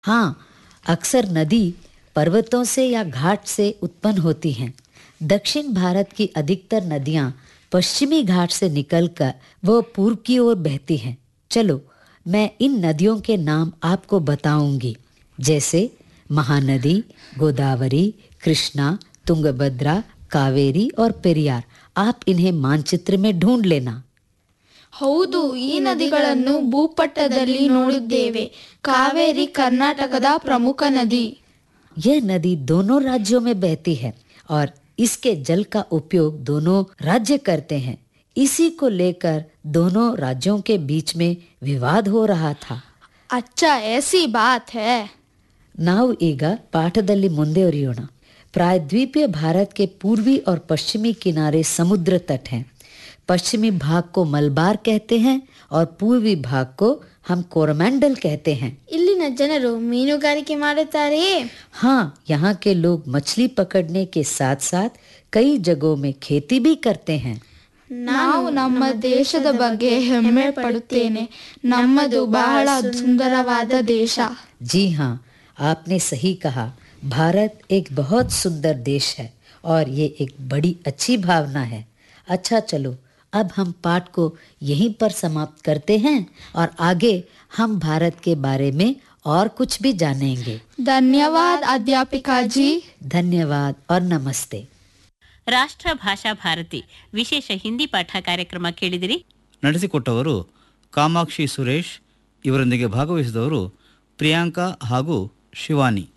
हाँ, अक्सर नदी पर्वतों से या घाट से उत्पन्न होती हैं। दक्षिण भारत की अधिकतर नदियां पश्चिमी घाट से निकलकर वो पूर्व की ओर बहती हैं। चलो, मैं इन नदियों के नाम आपको बताऊंगी, जैसे महानदी, गोदावरी, कृष्णा, तुंगभद्रा, कावेरी और पेरियार। आप इन्हें मानचित्र में ढूंढ लेना। ಹೌದು, ಈ ನದಿಗಳನ್ನು ಭೂಪಟದಲ್ಲಿ ನೋಡಿದ್ದೇವೆ. ಕಾವೇರಿ ಕರ್ನಾಟಕದ ಪ್ರಮುಖ ನದಿ. यह नदी दोनों राज्यों में बहती है और इसके जल का उपयोग दोनों राज्य करते हैं। इसी को लेकर दोनों राज्यों के बीच में विवाद हो रहा था। अच्छा, ऐसी बात है. ನಾವು ಈಗ ಪಾಠದಲ್ಲಿ ಮುಂದುವರಿಯೋಣ. प्रायद्वीपीय भारत के पूर्वी और पश्चिमी किनारे समुद्र तट हैं। पश्चिमी भाग को मलबार कहते हैं और पूर्वी भाग को हम कोरमंडल कहते हैं। ಇಲ್ಲಿನ ಜನರು ಮೀನುಗಾರಿಕೆ ಮಾಡುತ್ತಾರೆಯೇ? हाँ, यहाँ के लोग मछली पकड़ने के साथ साथ कई जगहों में खेती भी करते हैं। ನಾವು ನಮ್ಮ ದೇಶದ ಬಗ್ಗೆ ಹೆಮ್ಮೆ ಪಡುತ್ತೇನೆ. ನಮ್ಮದು ಬಹಳ ಸುಂದರವಾದ ದೇಶ. जी हाँ, आपने सही कहा। भारत एक बहुत सुंदर देश है और ये एक बड़ी अच्छी भावना है। अच्छा, चलो अब हम पाठ को यहीं पर समाप्त करते हैं और आगे हम भारत के बारे में और कुछ भी जानेंगे। ಧನ್ಯವಾದ ಅಧ್ಯಾಪಿಕಾ ಜಿ. धन्यवाद और नमस्ते। ರಾಷ್ಟ್ರ ಭಾಷಾ ಭಾರತಿ ವಿಶೇಷ ಹಿಂದಿ ಪಾಠ ಕಾರ್ಯಕ್ರಮ ಕೇಳಿದಿರಿ. ನಡೆಸಿಕೊಟ್ಟವರು ಕಾಮಾಕ್ಷಿ ಸುರೇಶ್. ಇವರೊಂದಿಗೆ ಭಾಗವಹಿಸಿದವರು ಪ್ರಿಯಾಂಕಾ ಹಾಗೂ ಶಿವಾನಿ.